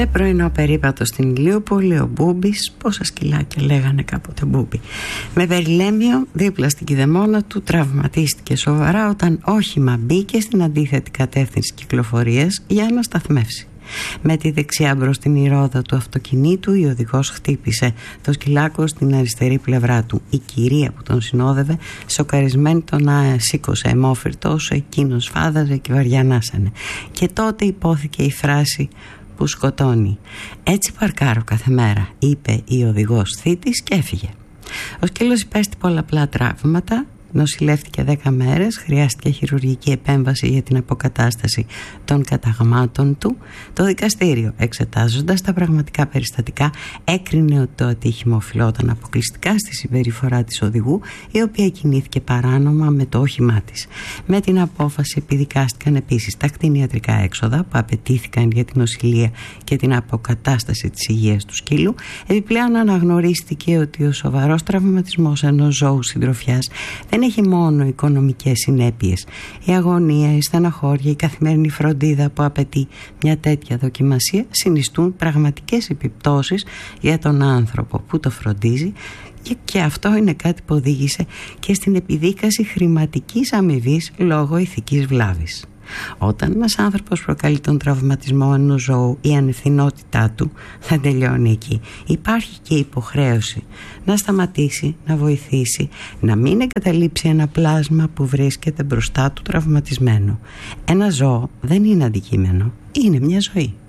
Σε πρωινό περίπατο στην Ηλιούπολη, ο Μπούμπης, πόσα σκυλάκια λέγανε κάποτε Μπούμπη, με περιλέμιο δίπλα στην κηδεμόνα του, τραυματίστηκε σοβαρά όταν όχημα μπήκε στην αντίθετη κατεύθυνση κυκλοφορίας για να σταθμεύσει. Με τη δεξιά μπροστινή ρόδα του αυτοκινήτου η οδηγός χτύπησε το σκυλάκο στην αριστερή πλευρά του. Η κυρία που τον συνόδευε σοκαρισμένη τον σήκωσε αιμόφυρτο όσο εκείνος φάδαζε και βαριανάσανε. Και τότε υπόθηκε η φράση που σκοτώνει. «Έτσι παρκάρω κάθε μέρα», είπε η οδηγός θήτης και έφυγε. Ο σκύλος υπέστη πολλαπλά τραύματα. Νοσηλεύτηκε 10 μέρες, χρειάστηκε χειρουργική επέμβαση για την αποκατάσταση των καταγμάτων του. Το δικαστήριο, εξετάζοντας τα πραγματικά περιστατικά, έκρινε ότι το ατύχημα οφειλόταν αποκλειστικά στη συμπεριφορά της οδηγού, η οποία κινήθηκε παράνομα με το όχημά της. Με την απόφαση επιδικάστηκαν επίσης τα κτηνιατρικά έξοδα που απαιτήθηκαν για την νοσηλεία και την αποκατάσταση της υγείας του σκύλου. Επιπλέον αναγνωρίστηκε ότι ο σοβαρός τραυματισμός ενός ζώου συντροφιάς δεν έχει μόνο οικονομικές συνέπειες. Η αγωνία, η στεναχώρια, η καθημερινή φροντίδα που απαιτεί μια τέτοια δοκιμασία συνιστούν πραγματικές επιπτώσεις για τον άνθρωπο που το φροντίζει, και αυτό είναι κάτι που οδήγησε και στην επιδίκαση χρηματικής αμοιβής λόγω ηθικής βλάβης. Όταν ένας άνθρωπος προκαλεί τον τραυματισμό ενός ζώου, η ανευθυνότητά του θα τελειώνει εκεί. Υπάρχει και υποχρέωση να σταματήσει, να βοηθήσει, να μην εγκαταλείψει ένα πλάσμα που βρίσκεται μπροστά του τραυματισμένο. Ένα ζώο δεν είναι αντικείμενο, είναι μια ζωή.